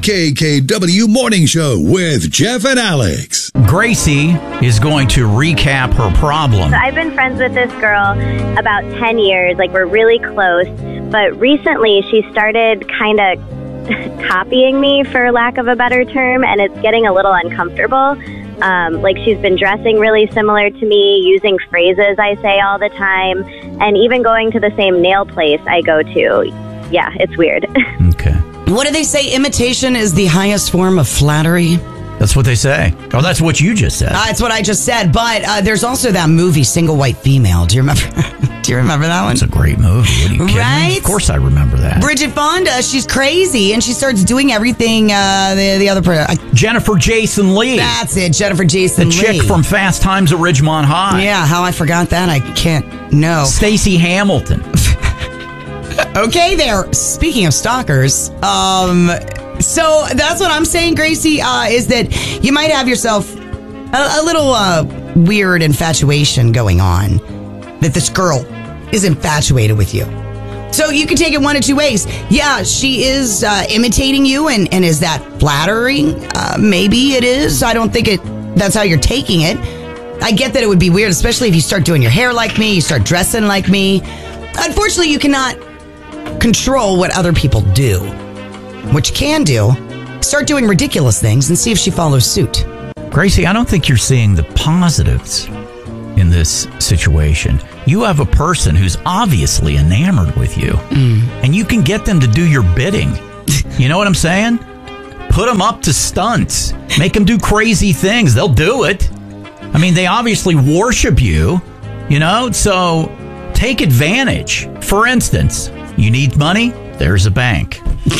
WKKW Morning Show with Jeff and Alex. Gracie is going to recap her problem. I've been friends with this girl about 10 years. Like, we're really close. But recently, she started kind of copying me, for lack of a better term, and it's getting a little uncomfortable. Like, she's been dressing really similar to me, using phrases I say all the time, and even going to the same nail place I go to. Yeah, it's weird. Okay. What do they say? Imitation is the highest form of flattery. That's what they say. Oh, that's what you just said. That's what I just said. But there's also that movie, Single White Female. Do you remember? Do you remember that one? It's a great movie. What are you kidding Right? me? Of course I remember that. Bridget Fonda, she's crazy, and she starts doing everything the other person. Jennifer Jason Leigh. That's it, Jennifer Jason The Leigh. chick from Fast Times at Ridgemont High. Yeah, how I forgot that, I can't know. Stacey Hamilton. Okay, there. Speaking of stalkers, so that's what I'm saying, Gracie, is that you might have yourself a little weird infatuation going on, that this girl is infatuated with you. So you can take it one of two ways. Yeah, she is imitating you, and is that flattering? Maybe it is. I don't think that's how you're taking it. I get that it would be weird, especially if you start doing your hair like me, you start dressing like me. Unfortunately, you cannot control what other people do. What you can do, start doing ridiculous things and see if she follows suit. Gracie, I don't think you're seeing the positives in this situation. You have a person who's obviously enamored with you, and you can get them to do your bidding. You know what I'm saying? Put them up to stunts. Make them do crazy things. They'll do it. I mean, they obviously worship you, you know, so take advantage. For instance, you need money? There's a bank.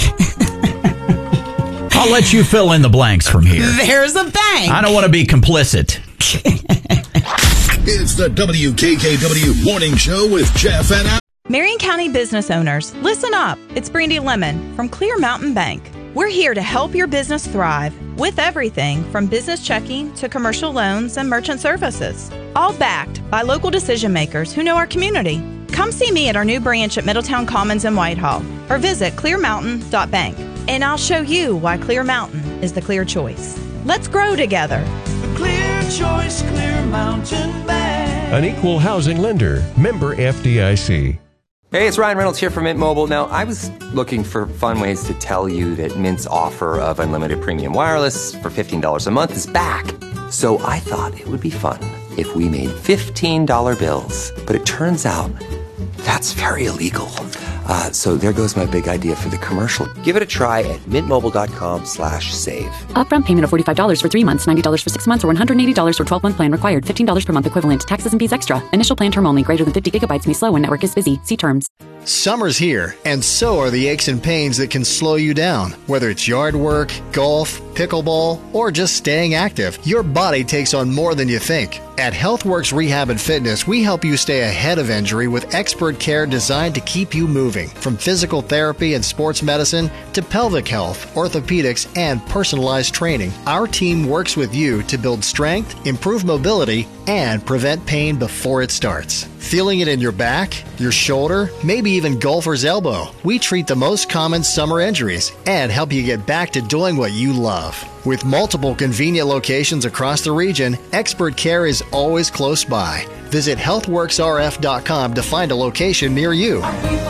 I'll let you fill in the blanks from here. There's a bank. I don't want to be complicit. It's the WKKW Morning Show with Jeff and Alex. Marion County business owners, listen up. It's Brandy Lemon from Clear Mountain Bank. We're here to help your business thrive with everything from business checking to commercial loans and merchant services, all backed by local decision makers who know our community. Come see me at our new branch at Middletown Commons in Whitehall, or visit clearmountain.bank, and I'll show you why Clear Mountain is the clear choice. Let's grow together. The clear choice, Clear Mountain Bank. An equal housing lender. Member FDIC. Hey, it's Ryan Reynolds here from Mint Mobile. Now, I was looking for fun ways to tell you that Mint's offer of unlimited premium wireless for $15 a month is back. So I thought it would be fun if we made $15 bills. But it turns out that's very illegal. So there goes my big idea for the commercial. Give it a try at mintmobile.com/save. Upfront payment of $45 for 3 months, $90 for 6 months, or $180 for 12-month plan required. $15 per month equivalent. Taxes and fees extra. Initial plan term only. Greater than 50 gigabytes may slow when network is busy. See terms. Summer's here, and so are the aches and pains that can slow you down. Whether it's yard work, golf, pickleball, or just staying active, your body takes on more than you think. At HealthWorks Rehab and Fitness, we help you stay ahead of injury with expert care designed to keep you moving. From physical therapy and sports medicine to pelvic health, orthopedics, and personalized training, our team works with you to build strength, improve mobility, and prevent pain before it starts. Feeling it in your back, your shoulder, maybe even golfer's elbow? We treat the most common summer injuries and help you get back to doing what you love. With multiple convenient locations across the region, expert care is always close by. Visit healthworksrf.com to find a location near you.